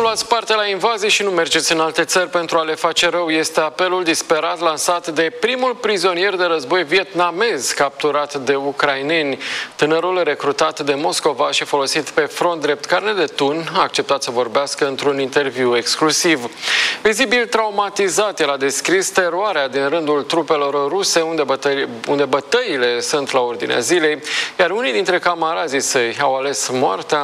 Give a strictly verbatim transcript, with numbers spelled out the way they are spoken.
Nu luați parte la invazii și nu mergeți în alte țări pentru a le face rău. Este apelul disperat lansat de primul prizonier de război vietnamez capturat de ucraineni. Tânărul, recrutat de Moscova și folosit pe front drept carne de tun, a acceptat să vorbească într-un interviu exclusiv. Vizibil traumatizat, el a descris teroarea din rândul trupelor ruse, unde, bătăi, unde bătăile sunt la ordinea zilei, iar unii dintre camarazii săi au ales moartea